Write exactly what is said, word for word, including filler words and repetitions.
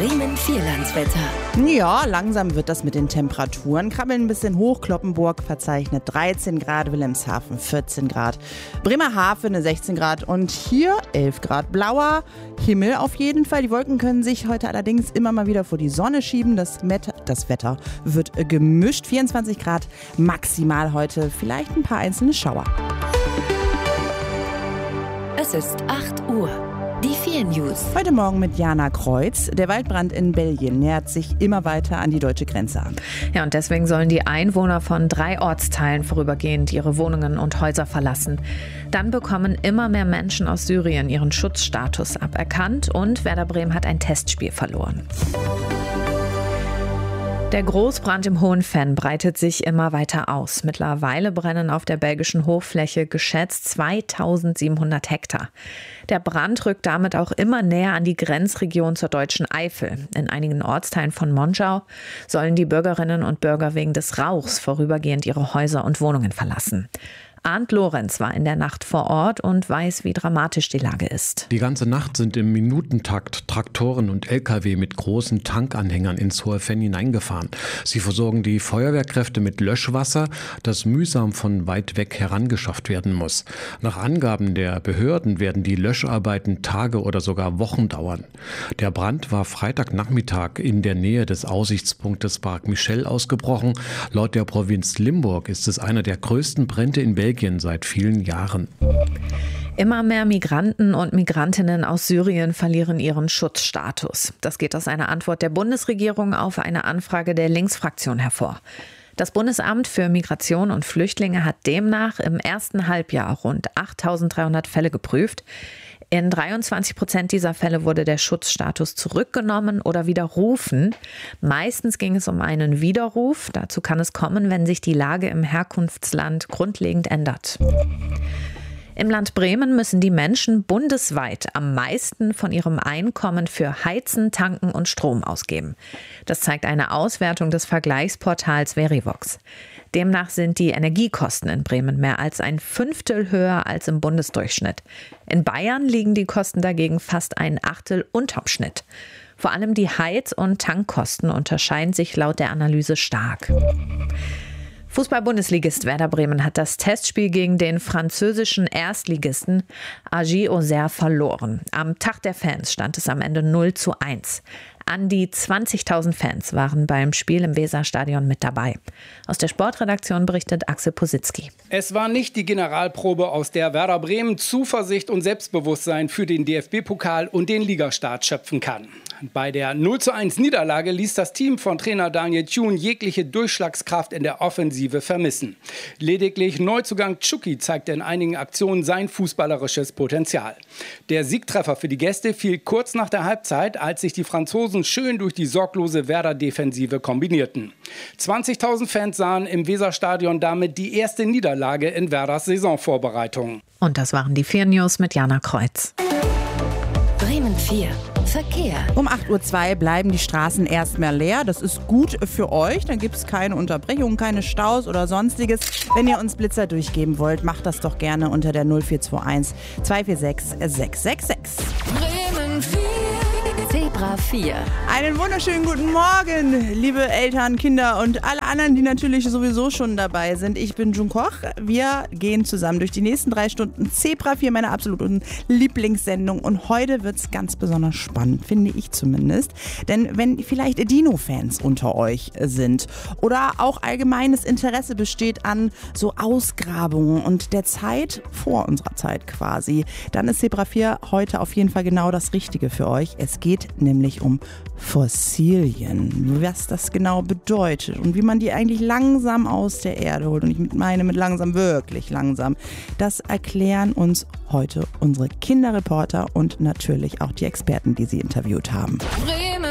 Bremen Vierlandswetter. Ja, langsam wird das mit den Temperaturen. Krabbeln ein bisschen hoch. Kloppenburg verzeichnet dreizehn Grad, Wilhelmshaven vierzehn Grad, Bremerhaven sechzehn Grad und hier elf Grad. Blauer Himmel auf jeden Fall. Die Wolken können sich heute allerdings immer mal wieder vor die Sonne schieben. Das, Met- das Wetter wird gemischt. vierundzwanzig Grad maximal heute. Vielleicht ein paar einzelne Schauer. Es ist acht Uhr. Die vier News. Heute Morgen mit Jana Kreuz. Der Waldbrand in Belgien nähert sich immer weiter an die deutsche Grenze an. Ja, und deswegen sollen die Einwohner von drei Ortsteilen vorübergehend ihre Wohnungen und Häuser verlassen. Dann bekommen immer mehr Menschen aus Syrien ihren Schutzstatus aberkannt und Werder Bremen hat ein Testspiel verloren. Der Großbrand im Hohenfenn breitet sich immer weiter aus. Mittlerweile brennen auf der belgischen Hochfläche geschätzt zweitausendsiebenhundert Hektar. Der Brand rückt damit auch immer näher an die Grenzregion zur deutschen Eifel. In einigen Ortsteilen von Monschau sollen die Bürgerinnen und Bürger wegen des Rauchs vorübergehend ihre Häuser und Wohnungen verlassen. Arndt Lorenz war in der Nacht vor Ort und weiß, wie dramatisch die Lage ist. Die ganze Nacht sind im Minutentakt Traktoren und L K W mit großen Tankanhängern ins Hohenfenn hineingefahren. Sie versorgen die Feuerwehrkräfte mit Löschwasser, das mühsam von weit weg herangeschafft werden muss. Nach Angaben der Behörden werden die Löscharbeiten Tage oder sogar Wochen dauern. Der Brand war Freitagnachmittag in der Nähe des Aussichtspunktes Park Michel ausgebrochen. Laut der Provinz Limburg ist es einer der größten Brände in Belgien seit vielen Jahren. Immer mehr Migranten und Migrantinnen aus Syrien verlieren ihren Schutzstatus. Das geht aus einer Antwort der Bundesregierung auf eine Anfrage der Linksfraktion hervor. Das Bundesamt für Migration und Flüchtlinge hat demnach im ersten Halbjahr rund achttausenddreihundert Fälle geprüft. In dreiundzwanzig Prozent dieser Fälle wurde der Schutzstatus zurückgenommen oder widerrufen. Meistens ging es um einen Widerruf. Dazu kann es kommen, wenn sich die Lage im Herkunftsland grundlegend ändert. Im Land Bremen müssen die Menschen bundesweit am meisten von ihrem Einkommen für Heizen, Tanken und Strom ausgeben. Das zeigt eine Auswertung des Vergleichsportals Verivox. Demnach sind die Energiekosten in Bremen mehr als ein Fünftel höher als im Bundesdurchschnitt. In Bayern liegen die Kosten dagegen fast ein Achtel unterm Schnitt. Vor allem die Heiz- und Tankkosten unterscheiden sich laut der Analyse stark. Fußball-Bundesligist Werder Bremen hat das Testspiel gegen den französischen Erstligisten A G Auxerre verloren. Am Tag der Fans stand es am Ende null zu eins. An die zwanzigtausend Fans waren beim Spiel im Weserstadion mit dabei. Aus der Sportredaktion berichtet Axel Positzky. Es war nicht die Generalprobe, aus der Werder Bremen Zuversicht und Selbstbewusstsein für den D F B-Pokal und den Ligastart schöpfen kann. Bei der null zu eins Niederlage ließ das Team von Trainer Daniel Thun jegliche Durchschlagskraft in der Offensive vermissen. Lediglich Neuzugang Tschuki zeigte in einigen Aktionen sein fußballerisches Potenzial. Der Siegtreffer für die Gäste fiel kurz nach der Halbzeit, als sich die Franzosen schön durch die sorglose Werder-Defensive kombinierten. zwanzigtausend Fans sahen im Weserstadion damit die erste Niederlage in Werders Saisonvorbereitung. Und das waren die vier News mit Jana Kreuz. Bremen vier. Verkehr. Um acht Uhr zwei bleiben die Straßen erstmal leer. Das ist gut für euch. Dann gibt es keine Unterbrechungen, keine Staus oder sonstiges. Wenn ihr uns Blitzer durchgeben wollt, macht das doch gerne unter der null vier zwei eins zwei vier sechs sechs sechs sechs. Bremen vier. Zebra vier. Einen wunderschönen guten Morgen, liebe Eltern, Kinder und alle anderen, die natürlich sowieso schon dabei sind. Ich bin June Koch. Wir gehen zusammen durch die nächsten drei Stunden Zebra vier, meine absoluten Lieblingssendung. Und heute wird es ganz besonders spannend, finde ich zumindest. Denn wenn vielleicht Dino-Fans unter euch sind oder auch allgemeines Interesse besteht an so Ausgrabungen und der Zeit vor unserer Zeit quasi, dann ist Zebra vier heute auf jeden Fall genau das Richtige für euch. Es geht nämlich um Fossilien, was das genau bedeutet und wie man die eigentlich langsam aus der Erde holt. Und ich meine mit langsam wirklich langsam. Das erklären uns heute unsere Kinderreporter und natürlich auch die Experten, die sie interviewt haben. Bremen